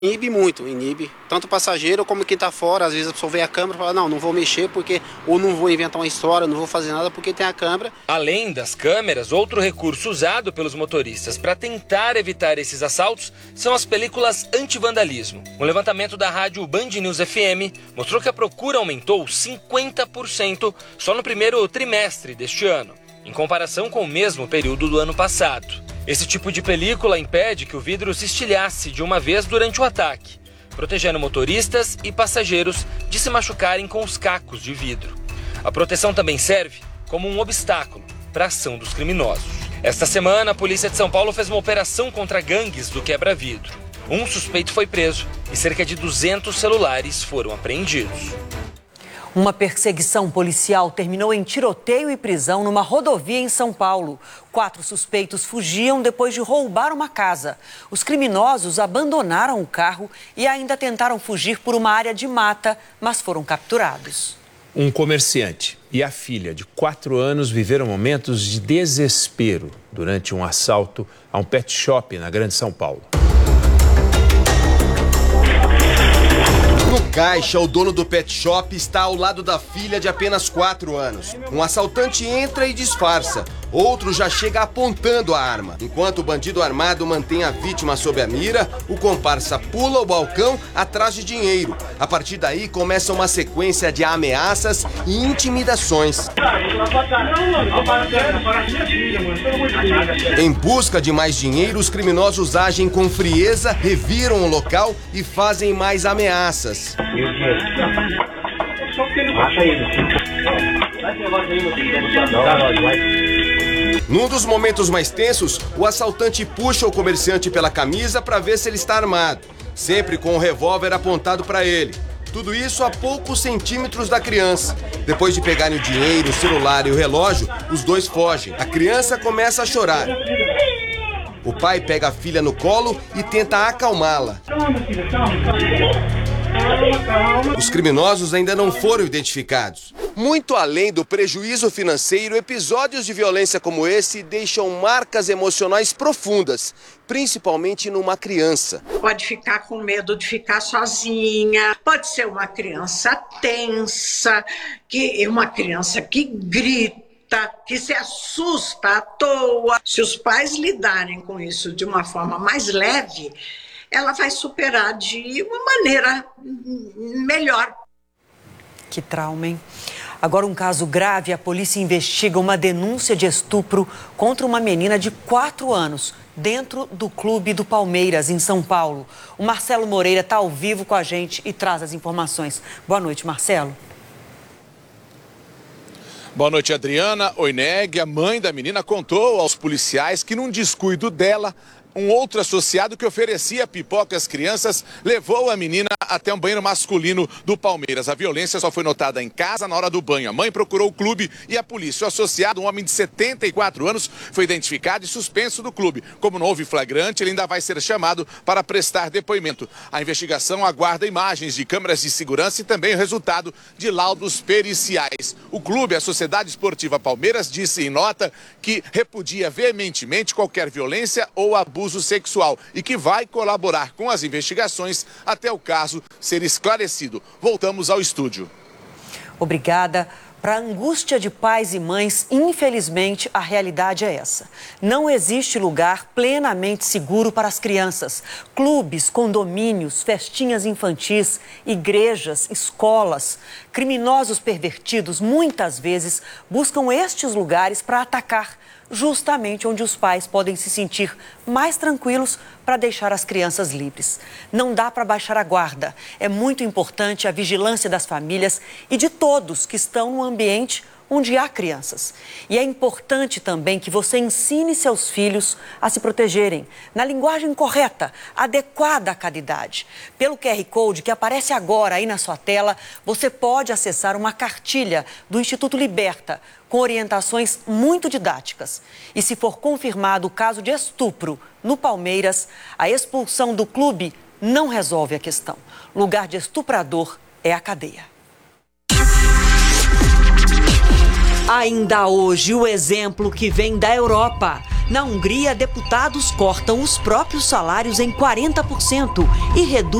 Inibe muito, inibe. Tanto o passageiro como quem está fora. Às vezes a pessoa vê a câmera e fala, não vou mexer porque, ou não vou inventar uma história, não vou fazer nada porque tem a câmera. Além das câmeras, outro recurso usado pelos motoristas para tentar evitar esses assaltos são as películas anti-vandalismo. Um levantamento da rádio Band News FM mostrou que a procura aumentou 50% só no primeiro trimestre deste ano, em comparação com o mesmo período do ano passado. Esse tipo de película impede que o vidro se estilhasse de uma vez durante o ataque, protegendo motoristas e passageiros de se machucarem com os cacos de vidro. A proteção também serve como um obstáculo para a ação dos criminosos. Esta semana, a Polícia de São Paulo fez uma operação contra gangues do quebra-vidro. Um suspeito foi preso e cerca de 200 celulares foram apreendidos. Uma perseguição policial terminou em tiroteio e prisão numa rodovia em São Paulo. 4 suspeitos fugiam depois de roubar uma casa. Os criminosos abandonaram o carro e ainda tentaram fugir por uma área de mata, mas foram capturados. Um comerciante e a filha de 4 anos viveram momentos de desespero durante um assalto a um pet shop na Grande São Paulo. No caixa, o dono do pet shop está ao lado da filha de apenas 4 anos. Um assaltante entra e disfarça. Outro já chega apontando a arma. Enquanto o bandido armado mantém a vítima sob a mira, o comparsa pula o balcão atrás de dinheiro. A partir daí, começa uma sequência de ameaças e intimidações. Em busca de mais dinheiro, os criminosos agem com frieza, reviram o local e fazem mais ameaças. Num dos momentos mais tensos, o assaltante puxa o comerciante pela camisa para ver se ele está armado, sempre com o revólver apontado para ele. Tudo isso a poucos centímetros da criança. Depois de pegarem o dinheiro, o celular e o relógio, os dois fogem. A criança começa a chorar. O pai pega a filha no colo e tenta acalmá-la. Os criminosos ainda não foram identificados. Muito além do prejuízo financeiro, episódios de violência como esse deixam marcas emocionais profundas, principalmente numa criança. Pode ficar com medo de ficar sozinha, pode ser uma criança tensa, uma criança que grita, que se assusta à toa. Se os pais lidarem com isso de uma forma mais leve, ela vai superar de uma maneira melhor. Que trauma, hein? Agora um caso grave, a polícia investiga uma denúncia de estupro contra uma menina de 4 anos, dentro do clube do Palmeiras, em São Paulo. O Marcelo Moreira está ao vivo com a gente e traz as informações. Boa noite, Marcelo. Boa noite, Adriana. Oineg, a mãe da menina, contou aos policiais que num descuido dela, um outro associado que oferecia pipoca às crianças levou a menina até um banheiro masculino do Palmeiras. A violência só foi notada em casa na hora do banho. A mãe procurou o clube e a polícia. O associado, um homem de 74 anos, foi identificado e suspenso do clube. Como não houve flagrante, ele ainda vai ser chamado para prestar depoimento. A investigação aguarda imagens de câmeras de segurança e também o resultado de laudos periciais. O clube, a Sociedade Esportiva Palmeiras, disse em nota que repudia veementemente qualquer violência ou abuso sexual e que vai colaborar com as investigações até o caso ser esclarecido. Voltamos ao estúdio. Obrigada. Para a angústia de pais e mães, infelizmente, a realidade é essa. Não existe lugar plenamente seguro para as crianças. Clubes, condomínios, festinhas infantis, igrejas, escolas. Criminosos pervertidos, muitas vezes, buscam estes lugares para atacar, justamente onde os pais podem se sentir mais tranquilos para deixar as crianças livres. Não dá para baixar a guarda. É muito importante a vigilância das famílias e de todos que estão no ambiente onde há crianças. E é importante também que você ensine seus filhos a se protegerem, na linguagem correta, adequada a cada idade. Pelo QR Code que aparece agora aí na sua tela, você pode acessar uma cartilha do Instituto Liberta, com orientações muito didáticas. E se for confirmado o caso de estupro no Palmeiras, a expulsão do clube não resolve a questão. Lugar de estuprador é a cadeia. Ainda hoje, o exemplo que vem da Europa. Na Hungria, deputados cortam os próprios salários em 40% e reduzem